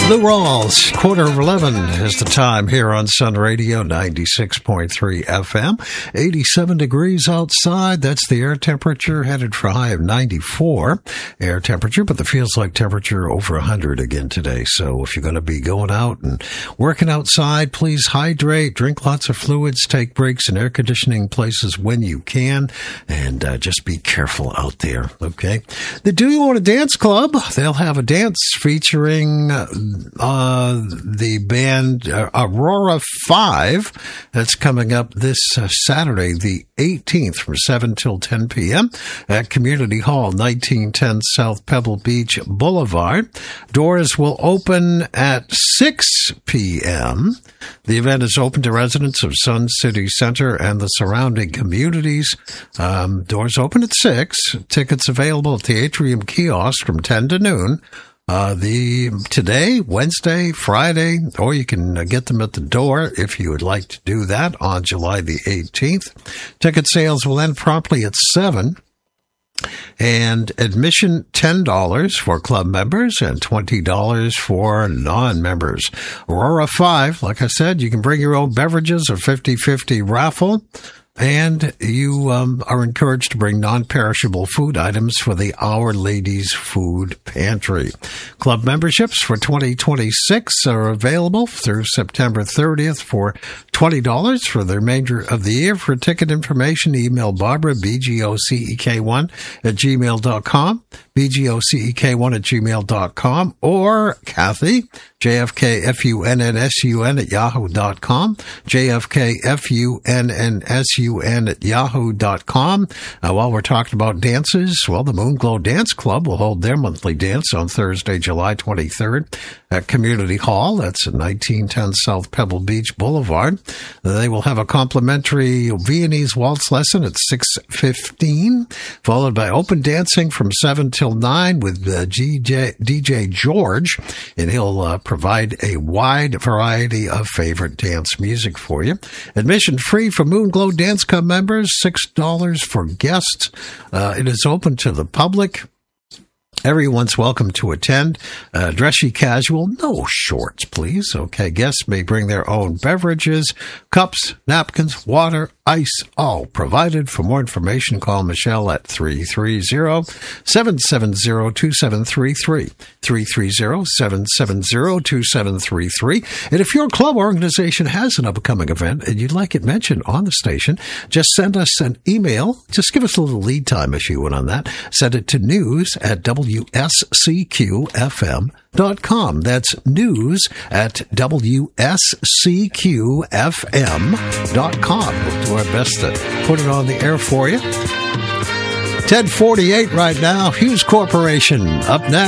Lou Rawls, 11:15 is the time here on Sun Radio, 96.3 FM, 87 degrees outside. That's the air temperature, headed for a high of 94 air temperature, but the feels like temperature over 100 again today. So if you're going to be going out and working outside, please hydrate, drink lots of fluids, take breaks in air conditioning places when you can, and just be careful out there, okay? The Do You Want to Dance Club, they'll have a dance featuring the band Aurora 5. That's coming up this Saturday, the 18th, from 7 till 10 p.m. at Community Hall, 1910 South Pebble Beach Boulevard. Doors will open at 6 p.m. The event is open to residents of Sun City Center and the surrounding communities. Doors open at 6. Tickets available at the Atrium Kiosk from 10 to noon. Today, Wednesday, Friday, or you can get them at the door if you would like to do that on July the 18th. Ticket sales will end promptly at 7. And admission $10 for club members and $20 for non-members. Aurora 5, like I said, you can bring your own beverages, a 50-50 raffle. And you are encouraged to bring non-perishable food items for the Our Ladies Food Pantry. Club memberships for 2026 are available through September 30th for $20 for the remainder of the year. For ticket information, email Barbara, BGOCEK1 at gmail.com, BGOCEK1 at gmail.com, or Kathy, JFKFUNNSUN at yahoo.com, JFKFUNNSUN at yahoo.com. While we're talking about dances, well, the Moonglow Dance Club will hold their monthly dance on Thursday, July 23rd at Community Hall. That's at 1910 South Pebble Beach Boulevard. They will have a complimentary Viennese waltz lesson at 6:15, followed by open dancing from 7 till 9 with DJ George, and he'll provide a wide variety of favorite dance music for you. Admission free for Moonglow Dance Club members, $6 for guests. It is open to the public. Everyone's welcome to attend. Dressy casual, no shorts, please. Okay, guests may bring their own beverages, cups, napkins, water, ice, all provided. For more information, call Michelle at 330-770-2733, 330-770-2733. And if your club or organization has an upcoming event and you'd like it mentioned on the station, just send us an email. Just give us a little lead time if you would on that. Send it to news@WSCQFM.com. That's news@WSCQFM.com. We'll do our best to put it on the air for you. 10:48 right now. Hughes Corporation up next.